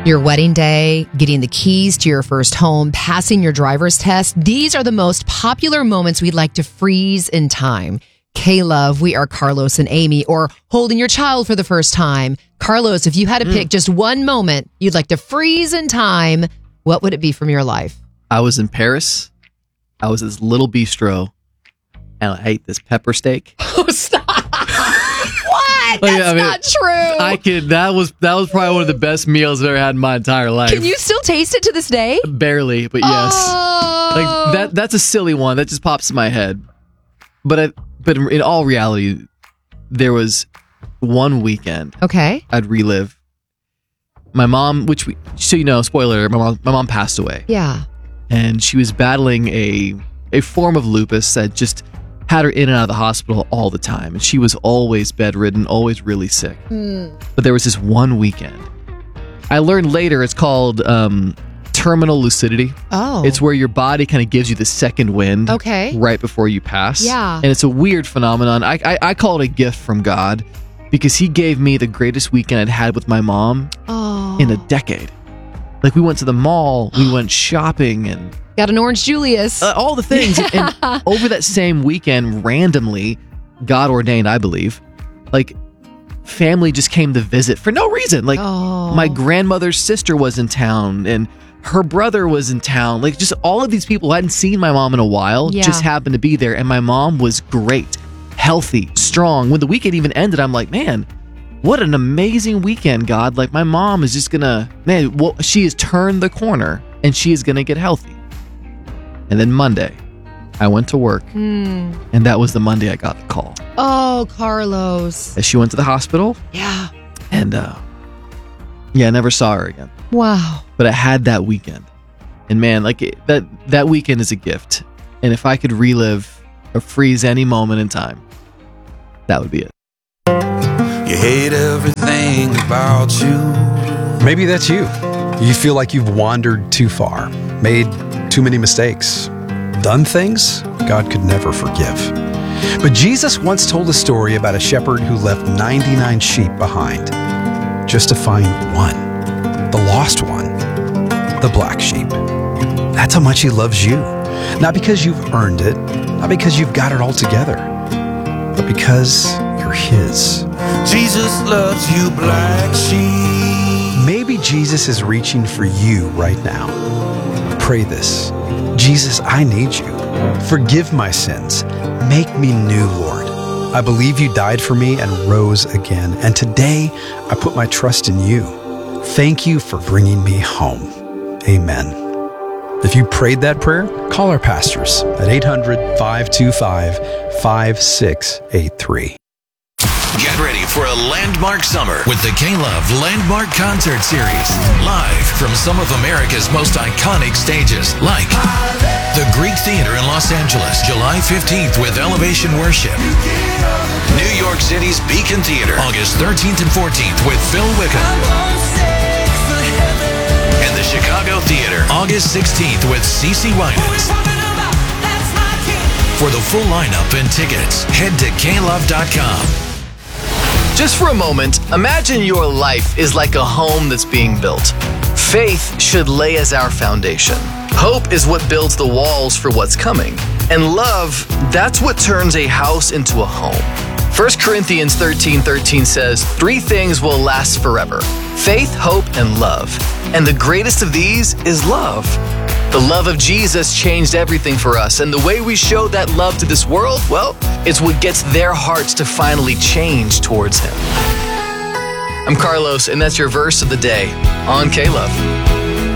Your wedding day, getting the keys to your first home, passing your driver's test. These are the most popular moments we'd like to freeze in time. K-Love, we are Carlos and Amy, or holding your child for the first time. Carlos, if you had to pick just one moment you'd like to freeze in time, what would it be from your life? I was in Paris. I was at this little bistro, and I ate this pepper steak. Oh, stop. What? That's not true. That was probably one of the best meals I've ever had in my entire life. Can you still taste it to this day? Barely, but yes. Oh. Like that's a silly one that just pops in my head. But in all reality, there was one weekend. Okay. I'd relive. My mom, spoiler, my mom passed away. Yeah. And she was battling a form of lupus that just had her in and out of the hospital all the time. And she was always bedridden, always really sick. But there was this one weekend. I learned later it's called terminal lucidity. Oh. It's where your body kind of gives you the second wind right before you pass. Yeah. And it's a weird phenomenon. I call it a gift from God because he gave me the greatest weekend I'd had with my mom in a decade. Like, we went to the mall, we went shopping, and got an Orange Julius. All the things. And over that same weekend, randomly, God ordained, I believe, like, family just came to visit for no reason. Like, my grandmother's sister was in town, and her brother was in town. Like, just all of these people who hadn't seen my mom in a while just happened to be there. And my mom was great, healthy, strong. When the weekend even ended, I'm like, man, what an amazing weekend, God. Like, my mom is just gonna, she has turned the corner and she is gonna get healthy. And then Monday, I went to work, and that was the Monday I got the call. Oh, Carlos. As she went to the hospital. Yeah. And, I never saw her again. Wow. But I had that weekend. And man, like, that weekend is a gift. And if I could relive or freeze any moment in time, that would be it. You hate everything about you. Maybe that's you. You feel like you've wandered too far, made too many mistakes, done things God could never forgive. But Jesus once told a story about a shepherd who left 99 sheep behind just to find one, the lost one, the black sheep. That's how much he loves you. Not because you've earned it, not because you've got it all together, but because you're his. Jesus loves you, black sheep. Maybe Jesus is reaching for you right now. Pray this. Jesus, I need you. Forgive my sins. Make me new, Lord. I believe you died for me and rose again. And today, I put my trust in you. Thank you for bringing me home. Amen. If you prayed that prayer, call our pastors at 800-525-5683. Get ready for a landmark summer with the K-Love Landmark Concert Series. Live from some of America's most iconic stages, like the Greek Theater in Los Angeles, July 15th with Elevation Worship. New York City's Beacon Theater, August 13th and 14th with Phil Wickham. And the Chicago Theater, August 16th with CeCe Winans. For the full lineup and tickets, head to klove.com. Just for a moment, imagine your life is like a home that's being built. Faith should lay as our foundation. Hope is what builds the walls for what's coming. And love, that's what turns a house into a home. 1 Corinthians 13:13 says, 3 things will last forever: faith, hope, and love. And the greatest of these is love. The love of Jesus changed everything for us, and the way we show that love to this world, well, it's what gets their hearts to finally change towards Him. I'm Carlos, and that's your verse of the day on K-Love.